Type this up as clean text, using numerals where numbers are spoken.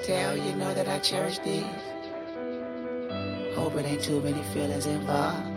Tell you know that I cherish these. Hope it ain't too many feelings involved.